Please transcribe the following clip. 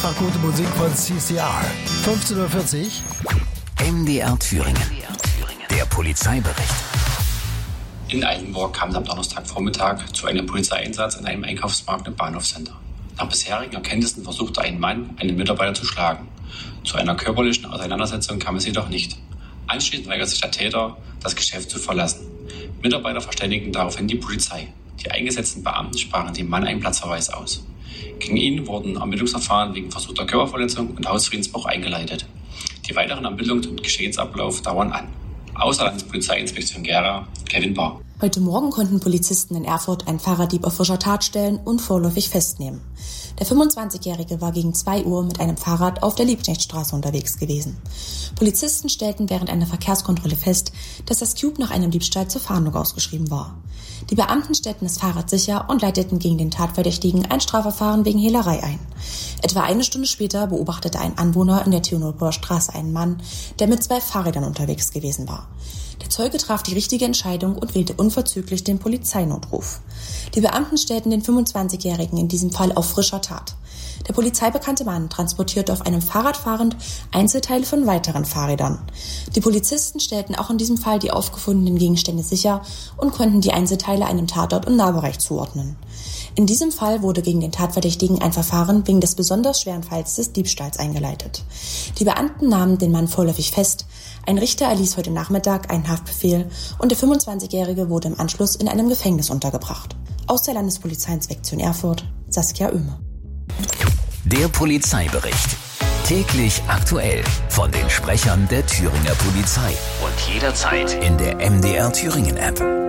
einfach gute Musik von CCR. 15:40 Uhr. MDR Thüringen. Der Polizeibericht. In Eilenburg kam es am Donnerstagvormittag zu einem Polizeieinsatz in einem Einkaufsmarkt im Bahnhofscenter. Nach bisherigen Erkenntnissen versuchte ein Mann, einen Mitarbeiter zu schlagen. Zu einer körperlichen Auseinandersetzung kam es jedoch nicht. Anschließend weigerte sich der Täter, das Geschäft zu verlassen. Mitarbeiter verständigten daraufhin die Polizei. Die eingesetzten Beamten sprachen dem Mann einen Platzverweis aus. Gegen ihn wurden Ermittlungsverfahren wegen versuchter Körperverletzung und Hausfriedensbruch eingeleitet. Die weiteren Ermittlungen und Geschehensablauf dauern an. Außer Landespolizeiinspektion Gera, Kevin Bahr. Heute Morgen konnten Polizisten in Erfurt einen Fahrraddieb auf frischer Tat stellen und vorläufig festnehmen. Der 25-Jährige war gegen 2 Uhr mit einem Fahrrad auf der Liebknechtstraße unterwegs gewesen. Polizisten stellten während einer Verkehrskontrolle fest, dass das Cube nach einem Diebstahl zur Fahndung ausgeschrieben war. Die Beamten stellten das Fahrrad sicher und leiteten gegen den Tatverdächtigen ein Strafverfahren wegen Hehlerei ein. Etwa eine Stunde später beobachtete ein Anwohner in der Theodor-Bauer Straße einen Mann, der mit 2 Fahrrädern unterwegs gewesen war. Der Zeuge traf die richtige Entscheidung und wählte unverzüglich den Polizeinotruf. Die Beamten stellten den 25-Jährigen in diesem Fall auf frischer Tat. Der polizeibekannte Mann transportierte auf einem Fahrrad fahrend Einzelteile von weiteren Fahrrädern. Die Polizisten stellten auch in diesem Fall die aufgefundenen Gegenstände sicher und konnten die Einzelteile einem Tatort im Nahbereich zuordnen. In diesem Fall wurde gegen den Tatverdächtigen ein Verfahren wegen des besonders schweren Falls des Diebstahls eingeleitet. Die Beamten nahmen den Mann vorläufig fest. Ein Richter erließ heute Nachmittag einen Haftbefehl und der 25-Jährige wurde im Anschluss in einem Gefängnis untergebracht. Aus der Landespolizeiinspektion Erfurt, Saskia Oehme. Der Polizeibericht. Täglich aktuell von den Sprechern der Thüringer Polizei. Und jederzeit in der MDR Thüringen App.